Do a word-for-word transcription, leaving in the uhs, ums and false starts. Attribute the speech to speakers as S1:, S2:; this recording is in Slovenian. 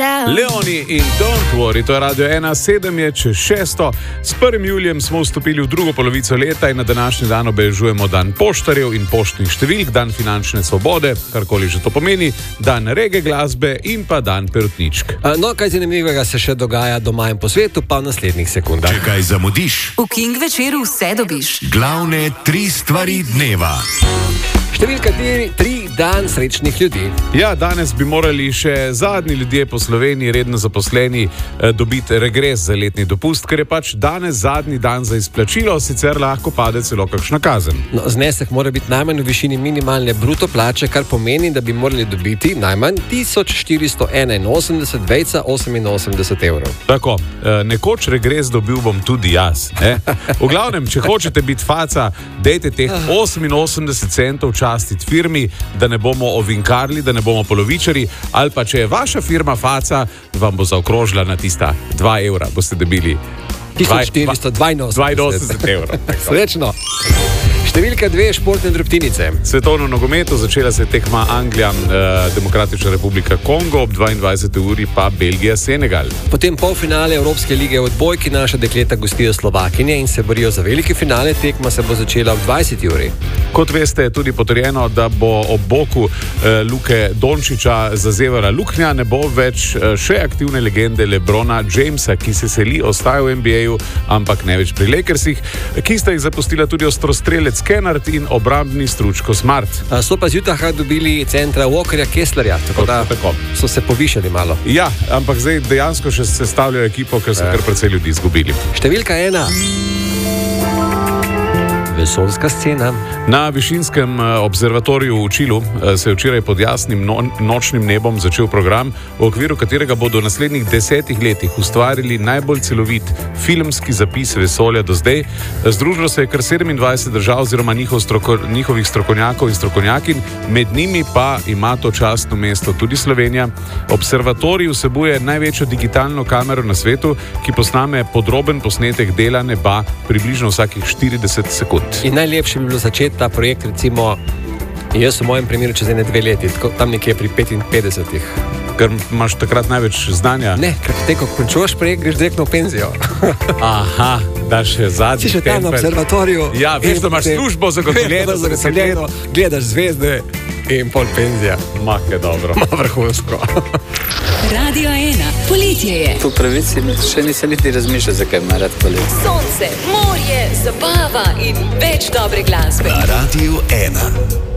S1: Leoni in Don't Worry, to je Radio ena, sedem je čez šesto. S prvim julijem smo vstopili v drugo polovico leta in na današnji dan obeležujemo dan poštarjev in poštnih številk, dan finančne svobode, karkoli že to pomeni, dan reggae glasbe in pa dan perutničk.
S2: No, kaj zanimivega se še dogaja doma in po svetu, pa v naslednjih sekundah.
S3: Če kaj zamudiš,
S4: v King večeru vse dobiš.
S3: Glavne tri stvari dneva.
S2: Številka tri, tri, dan srečnih ljudi.
S1: Ja, danes bi morali še zadnji ljudje po Sloveniji, redno zaposleni, dobiti regres za letni dopust, ker je pač danes zadnji dan za izplačilo, sicer lahko pade celo kakšna kazen.
S2: No, znesek mora biti najmanj v višini minimalne bruto plače, kar pomeni, da bi morali dobiti najmanj tisoč štiristo enainosemdeset celih oseminosemdeset evrov.
S1: Tako, nekoč regres dobil bom tudi jaz. Ne? V glavnem, če hočete biti faca, dejte teh oseminosemdeset centov častiti firmi, da ne bomo ovinkarli, da ne bomo polovičari, ali pa če je vaša firma faca, vam bo zaokrožila na tista dva evra, boste dobili
S2: tisoč štiristo dvainosemdeset
S1: evrov.
S2: Srečno. Številka dve, športne drobtinice.
S1: Svetovno nogometo, začela se je tekma Anglija, eh, Demokratična republika Kongo, ob dvaindvajseti uri pa Belgija, Senegal.
S2: Potem polfinale Evropske lige v odbojki, naša dekleta gostijo Slovakinje in se borijo za veliki finale, tekma se bo začela ob dvajseti uri.
S1: Kot veste, je tudi potrjeno, da bo ob boku eh, Luke Dončića zazevala luknja, ne bo več eh, še aktivne legende LeBrona Jamesa, ki se seli, ostaja v N B A-ju, ampak ne več pri Lakersih, ki sta jih zapustila tudi ostrostrelec Kennard in obrambni Stručko Smart.
S2: So pa z Utaha dobili centra Walkerja Kesslerja, tako da
S1: tako.
S2: So se povišali malo.
S1: Ja, ampak zdaj dejansko še sestavljajo ekipo, ker so kar precej ljudi izgubili.
S2: Številka ena. Vesoljska scena.
S1: Na višinskem observatoriju v Čilu se je včeraj pod jasnim no- nočnim nebom začel program, v okviru katerega bodo v naslednjih desetih letih ustvarili najbolj celovit filmski zapis vesolja do zdaj. Združilo se je kar sedemindvajset držav oziroma njihov stroko, njihovih strokovnjakov in strokovnjakin, med njimi pa ima to častno mesto tudi Slovenija. Observatorij vsebuje največjo digitalno kamero na svetu, ki posname podroben posnetek dela neba približno vsakih štirideset sekund.
S2: In najlepše bi bilo začeti ta projekt, recimo, jaz v mojem primeru čez ene dve leti, tako, tam nekje pri petinpetdesetih.
S1: Ker imaš takrat največ znanja?
S2: Ne, ker te, ko končuješ projekt, greš direktno v penzijo.
S1: Aha, daš še zadnji.
S2: Si še tam na observatoriju.
S1: Ja, veš, da imaš službo zagotovljeno,
S2: zagotovljeno, gledaš zvezde in pol penzija.
S1: Mah, je dobro.
S2: Ma vrhunsko.
S4: Radio ena, poletje je.
S5: Po pravici še nisem niti razmišljal, zakaj ima rad poletje.
S4: Sonce, morje, zabava in več dobre glasbe.
S3: Na Radio ena.